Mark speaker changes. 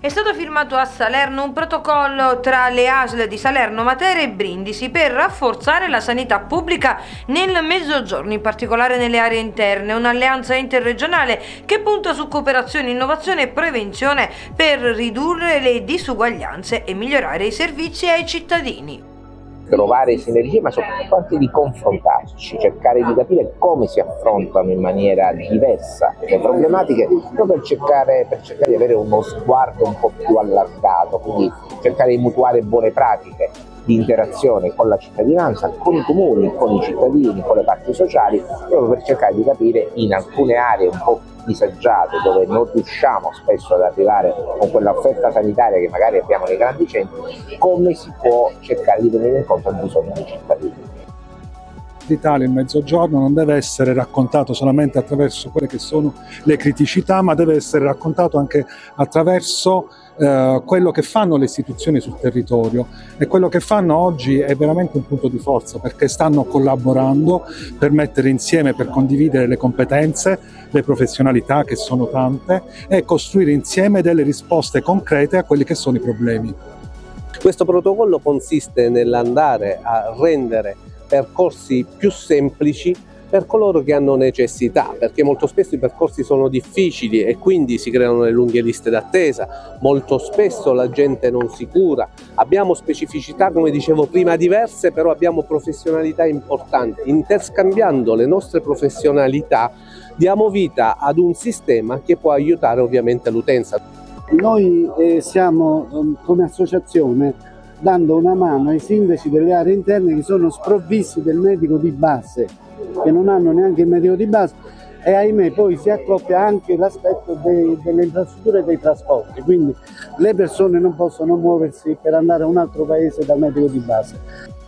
Speaker 1: È stato firmato a Salerno un protocollo tra le ASL di Salerno, Matera e Brindisi per rafforzare la sanità pubblica nel Mezzogiorno, in particolare nelle aree interne, un'alleanza interregionale che punta su cooperazione, innovazione e prevenzione per ridurre le disuguaglianze e migliorare i servizi ai cittadini.
Speaker 2: Trovare sinergie, ma soprattutto anche di confrontarci, cercare di capire come si affrontano in maniera diversa le problematiche, proprio per cercare di avere uno sguardo un po' più allargato, quindi cercare di mutuare buone pratiche di interazione con la cittadinanza, con i comuni, con i cittadini, con le parti sociali, proprio per cercare di capire in alcune aree un po' disagiate, dove non riusciamo spesso ad arrivare con quell'offerta sanitaria che magari abbiamo nei grandi centri, come si può cercare di venire incontro al bisogno dei cittadini.
Speaker 3: L'Italia, il Mezzogiorno, non deve essere raccontato solamente attraverso quelle che sono le criticità, ma deve essere raccontato anche attraverso quello che fanno le istituzioni sul territorio, e quello che fanno oggi è veramente un punto di forza, perché stanno collaborando per mettere insieme, per condividere le competenze, le professionalità, che sono tante, e costruire insieme delle risposte concrete a quelli che sono i problemi.
Speaker 4: Questo protocollo consiste nell'andare a rendere percorsi più semplici per coloro che hanno necessità, perché molto spesso i percorsi sono difficili e quindi si creano le lunghe liste d'attesa, molto spesso la gente non si cura, abbiamo specificità, come dicevo prima, diverse, però abbiamo professionalità importanti. Interscambiando le nostre professionalità diamo vita ad un sistema che può aiutare ovviamente l'utenza.
Speaker 5: Noi stiamo come associazione dando una mano ai sindaci delle aree interne che sono sprovvisti del medico di base, che non hanno neanche il medico di base, e ahimè poi si accoppia anche l'aspetto delle infrastrutture e dei trasporti, quindi le persone non possono muoversi per andare a un altro paese dal medico di base.